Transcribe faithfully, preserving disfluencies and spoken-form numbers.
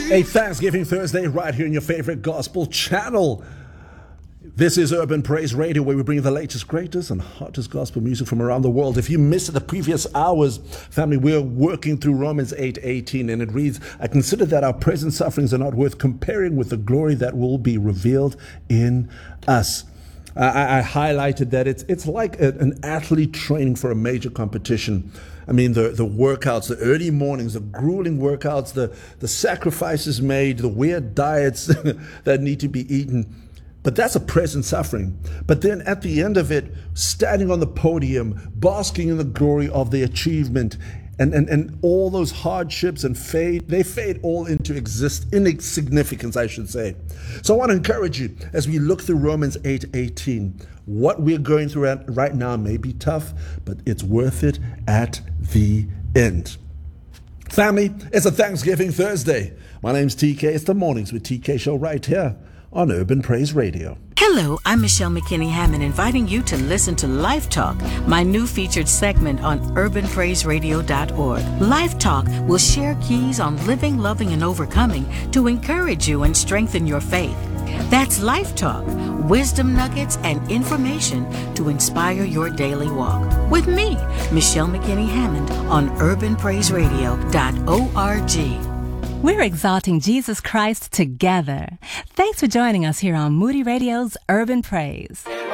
A Thanksgiving Thursday right here in your favorite gospel channel. This is Urban Praise Radio, where we bring the latest, greatest, and hottest gospel music from around the world. If you missed the previous hours, family, we're working through Romans eight eighteen, and it reads, I consider that our present sufferings are not worth comparing with the glory that will be revealed in us. I, I highlighted that it's it's like a, an athlete training for a major competition. I mean, the, the workouts, the early mornings, the grueling workouts, the, the sacrifices made, the weird diets that need to be eaten. But that's a present suffering. But then at the end of it, standing on the podium, basking in the glory of the achievement, and, and, and all those hardships and fade, they fade all into exist, insignificance, I should say. So I want to encourage you, as we look through Romans eight eighteen, what we're going through right now may be tough, but it's worth it at the end. Family, it's a Thanksgiving Thursday. My name's T K. It's the Mornings with T K show right here on Urban Praise Radio. Hello, I'm Michelle McKinney Hammond, inviting you to listen to Life Talk, my new featured segment on urban praise radio dot org. Life Talk will share keys on living, loving, and overcoming to encourage you and strengthen your faith. That's Life Talk, wisdom nuggets and information to inspire your daily walk. With me, Michelle McKinney Hammond, on urban praise radio dot org. We're exalting Jesus Christ together. Thanks for joining us here on Moody Radio's Urban Praise.